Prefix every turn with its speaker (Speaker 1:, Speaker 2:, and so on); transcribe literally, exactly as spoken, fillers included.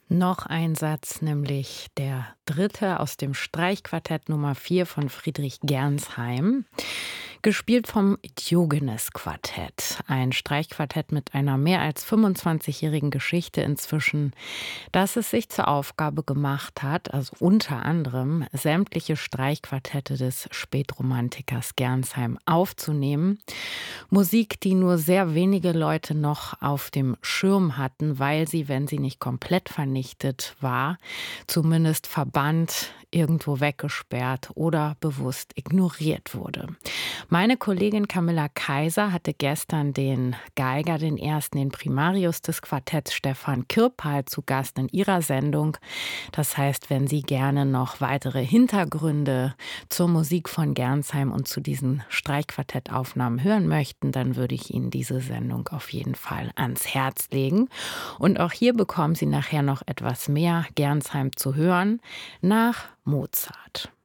Speaker 1: Noch ein Satz, nämlich der dritte aus dem Streichquartett Nummer vier von Friedrich Gernsheim, gespielt vom Diogenes-Quartett, ein Streichquartett mit einer mehr als fünfundzwanzigjährigen Geschichte inzwischen, das es sich zur Aufgabe gemacht hat, also unter anderem sämtliche Streichquartette des Spätromantikers Gernsheim aufzunehmen. Musik, die nur sehr wenige Leute noch auf dem Schirm hatten, weil sie, wenn sie nicht komplett vernichtet war, zumindest verbannt, irgendwo weggesperrt oder bewusst ignoriert wurde. Meine Kollegin Camilla Kaiser hatte gestern den Geiger, den ersten, den Primarius des Quartetts, Stefan Kirpal, zu Gast in ihrer Sendung. Das heißt, wenn Sie gerne noch weitere Hintergründe zur Musik von Gernsheim und zu diesen Streichquartettaufnahmen hören möchten, dann würde ich Ihnen diese Sendung auf jeden Fall ans Herz legen. Und auch hier bekommen Sie nachher noch etwas mehr Gernsheim zu hören nach Mozart.